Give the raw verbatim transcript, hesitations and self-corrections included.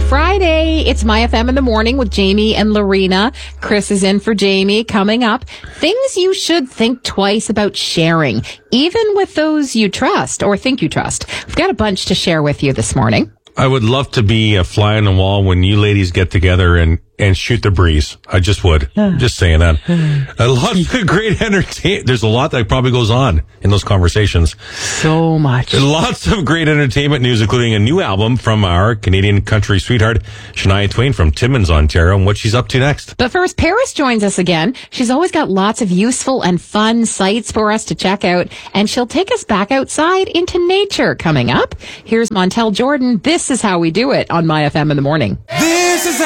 Friday. It's My F M in the Morning with Jamie and Lorena. Chris is in for Jamie. Coming up, things you should think twice about sharing, even with those you trust or think you trust. We've got a bunch to share with you this morning. I would love to be a fly on the wall when you ladies get together and, and shoot the breeze. I just would. Just saying that. A lot of great entertainment. There's a lot that probably goes on in those conversations. So much. Lots of great entertainment news, including a new album from our Canadian country sweetheart, Shania Twain from Timmins, Ontario, and what she's up to next. But first, Paris joins us again. She's always got lots of useful and fun sites for us to check out, and she'll take us back outside into nature coming up. Here's Montel Jordan. This is how we do it on My F M in the Morning. This is